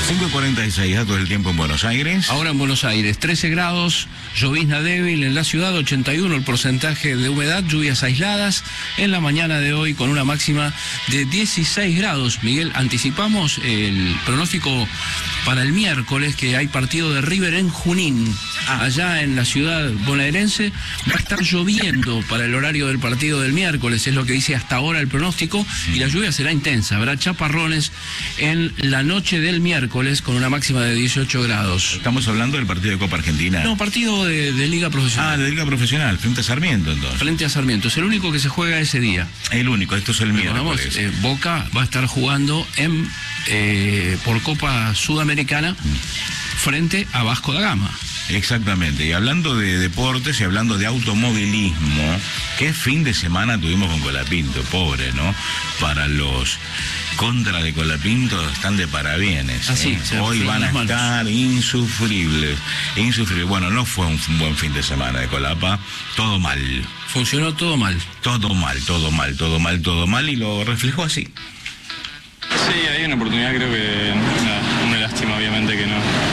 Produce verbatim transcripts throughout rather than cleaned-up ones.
cinco y cuarenta y seis, datos del tiempo en Buenos Aires. Ahora en Buenos Aires, trece grados, llovizna débil en la ciudad, ochenta y uno el porcentaje de humedad, lluvias aisladas en la mañana de hoy con una máxima de dieciséis grados. Miguel, anticipamos el pronóstico para el miércoles, que hay partido de River en Junín, ah. allá en la ciudad bonaerense. Va a estar lloviendo para el horario del partido del miércoles, es lo que dice hasta ahora el pronóstico, mm. y la lluvia será intensa, habrá chaparrones en la noche del miércoles con una máxima de dieciocho grados. ¿Estamos hablando del partido de Copa Argentina? No, partido de, de Liga Profesional. Ah, de Liga Profesional, frente a Sarmiento entonces. Frente a Sarmiento, es el único que se juega ese día. El único, esto es el miércoles. Eh, Boca va a estar jugando en eh, por Copa Sudamericana mm. frente a Vasco da Gama. Exactamente, y hablando de deportes y hablando de automovilismo, ¿qué fin de semana tuvimos con Colapinto? Pobre, ¿no? Para los contra de Colapinto están de parabienes. Así, ¿eh? Hoy van a estar insufribles, insufribles. Bueno, no fue un buen fin de semana de Colapa, todo mal. Funcionó todo mal. Todo mal, todo mal, todo mal, todo mal, y lo reflejó así. Sí, hay una oportunidad, creo que nada, una lástima obviamente que no.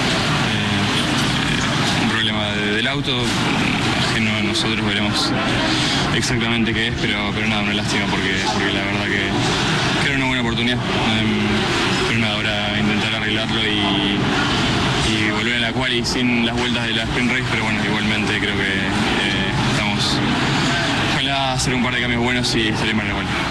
Del auto, ajeno a nosotros, veremos exactamente qué es, pero, pero nada, una lástima porque, porque la verdad que, que era una buena oportunidad. Um, pero nada, ahora intentar arreglarlo y, y volver a la quali sin las vueltas de la sprint race, pero bueno, igualmente creo que eh, estamos, ojalá hacer un par de cambios buenos y salir más a la quali.